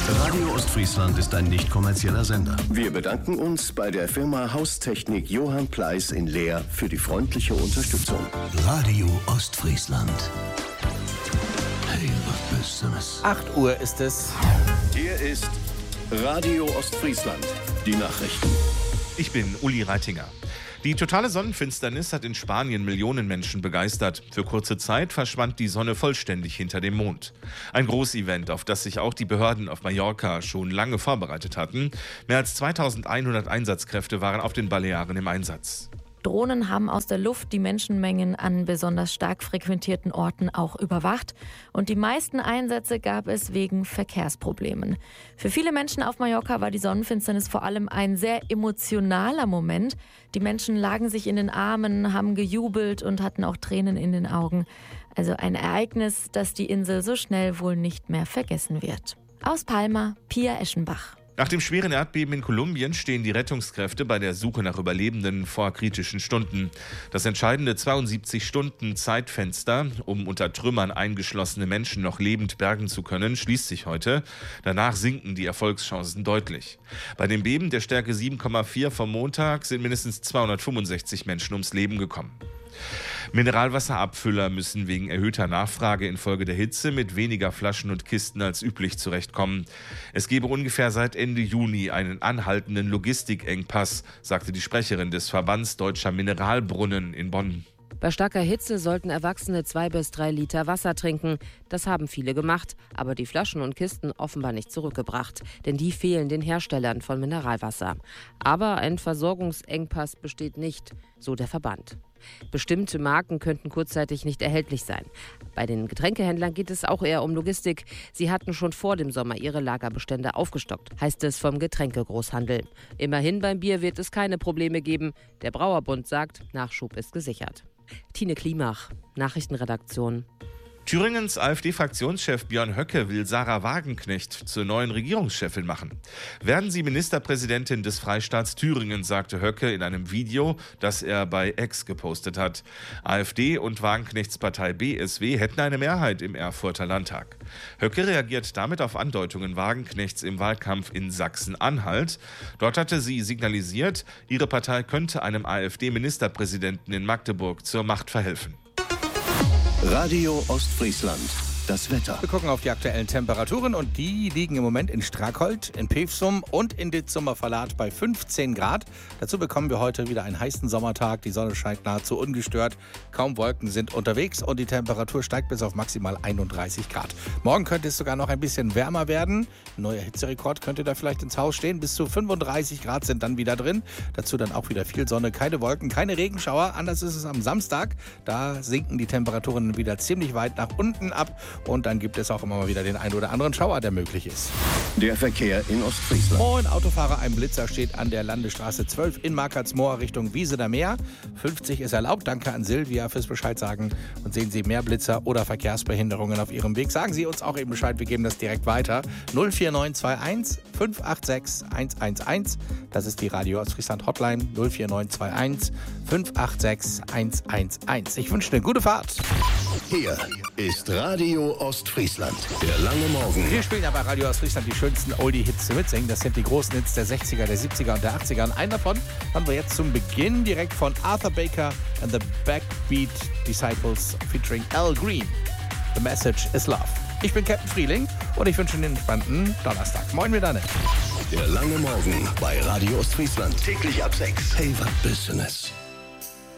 Radio Ostfriesland ist ein nicht kommerzieller Sender. Wir bedanken uns bei der Firma Haustechnik Johann Pleiss in Leer für die freundliche Unterstützung. Radio Ostfriesland. Hey, was bist du das? 8 Uhr ist es. Hier ist Radio Ostfriesland. Die Nachrichten. Ich bin Uli Reitinger. Die totale Sonnenfinsternis hat in Spanien Millionen Menschen begeistert. Für kurze Zeit verschwand die Sonne vollständig hinter dem Mond. Ein Großevent, auf das sich auch die Behörden auf Mallorca schon lange vorbereitet hatten. Mehr als 2100 Einsatzkräfte waren auf den Balearen im Einsatz. Drohnen haben aus der Luft die Menschenmengen an besonders stark frequentierten Orten auch überwacht. Und die meisten Einsätze gab es wegen Verkehrsproblemen. Für viele Menschen auf Mallorca war die Sonnenfinsternis vor allem ein sehr emotionaler Moment. Die Menschen lagen sich in den Armen, haben gejubelt und hatten auch Tränen in den Augen. Also ein Ereignis, das die Insel so schnell wohl nicht mehr vergessen wird. Aus Palma, Pia Eschenbach. Nach dem schweren Erdbeben in Kolumbien stehen die Rettungskräfte bei der Suche nach Überlebenden vor kritischen Stunden. Das entscheidende 72-Stunden-Zeitfenster, um unter Trümmern eingeschlossene Menschen noch lebend bergen zu können, schließt sich heute. Danach sinken die Erfolgschancen deutlich. Bei dem Beben der Stärke 7,4 vom Montag sind mindestens 265 Menschen ums Leben gekommen. Mineralwasserabfüller müssen wegen erhöhter Nachfrage infolge der Hitze mit weniger Flaschen und Kisten als üblich zurechtkommen. Es gebe ungefähr seit Ende Juni einen anhaltenden Logistikengpass, sagte die Sprecherin des Verbands Deutscher Mineralbrunnen in Bonn. Bei starker Hitze sollten Erwachsene 2 bis 3 Liter Wasser trinken. Das haben viele gemacht, aber die Flaschen und Kisten offenbar nicht zurückgebracht. Denn die fehlen den Herstellern von Mineralwasser. Aber ein Versorgungsengpass besteht nicht, so der Verband. Bestimmte Marken könnten kurzzeitig nicht erhältlich sein. Bei den Getränkehändlern geht es auch eher um Logistik. Sie hatten schon vor dem Sommer ihre Lagerbestände aufgestockt, heißt es vom Getränkegroßhandel. Immerhin beim Bier wird es keine Probleme geben. Der Brauerbund sagt, Nachschub ist gesichert. Tine Klimach, Nachrichtenredaktion. Thüringens AfD-Fraktionschef Björn Höcke will Sarah Wagenknecht zur neuen Regierungschefin machen. Werden Sie Ministerpräsidentin des Freistaats Thüringen, sagte Höcke in einem Video, das er bei X gepostet hat. AfD und Wagenknechts Partei BSW hätten eine Mehrheit im Erfurter Landtag. Höcke reagiert damit auf Andeutungen Wagenknechts im Wahlkampf in Sachsen-Anhalt. Dort hatte sie signalisiert, ihre Partei könnte einem AfD-Ministerpräsidenten in Magdeburg zur Macht verhelfen. Radio Ostfriesland. Das Wetter. Wir gucken auf die aktuellen Temperaturen und die liegen im Moment in Strackholt, in Pevsum und in Dietzumer Verlat bei 15 Grad. Dazu bekommen wir heute wieder einen heißen Sommertag. Die Sonne scheint nahezu ungestört. Kaum Wolken sind unterwegs und die Temperatur steigt bis auf maximal 31 Grad. Morgen könnte es sogar noch ein bisschen wärmer werden. Ein neuer Hitzerekord könnte da vielleicht ins Haus stehen. Bis zu 35 Grad sind dann wieder drin. Dazu dann auch wieder viel Sonne, keine Wolken, keine Regenschauer. Anders ist es am Samstag. Da sinken die Temperaturen wieder ziemlich weit nach unten ab. Und dann gibt es auch immer mal wieder den einen oder anderen Schauer, der möglich ist. Der Verkehr in Ostfriesland. Moin, Autofahrer, ein Blitzer steht an der Landesstraße 12 in Markartsmoor Richtung Wiesener Meer. 50 ist erlaubt. Danke an Silvia fürs Bescheid sagen. Und sehen Sie mehr Blitzer oder Verkehrsbehinderungen auf Ihrem Weg, sagen Sie uns auch eben Bescheid. Wir geben das direkt weiter. 04921 586 111. Das ist die Radio Ostfriesland Hotline. 04921 586 111. Ich wünsche eine gute Fahrt. Hier ist Radio Ostfriesland. Der lange Morgen. Wir spielen aber Radio Ostfriesland die schönsten Oldie-Hits zu mitsingen. Das sind die großen Hits der 60er, der 70er und der 80er. Und einen davon haben wir jetzt zum Beginn direkt von Arthur Baker and the Backbeat Disciples featuring Al Green. The Message is Love. Ich bin Captain Frieling und ich wünsche Ihnen einen entspannten Donnerstag. Moin miteinander. Der lange Morgen bei Radio Ostfriesland. Täglich ab 6. Hey, was Business.